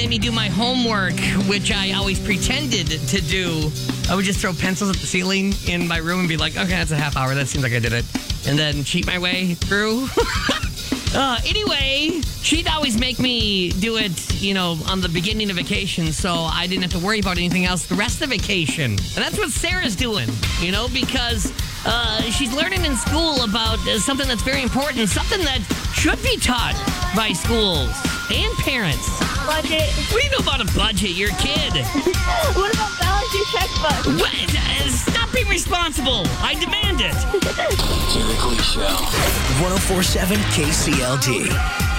made me do my homework, which I always pretended to do. I would just throw pencils at the ceiling in my room and be like, okay, that's a half hour. That seems like I did it. And then cheat my way through. Anyway, she'd always make me do it, on the beginning of vacation, so I didn't have to worry about anything else the rest of vacation. And that's what Sarah's doing, because she's learning in school about something that's very important, something that should be taught by schools and parents. Budget. What do you know about a budget? You're a kid. What about balance your checkbook? What? Stop being responsible. I demand it. Jericho Show. 104.7 KCLD.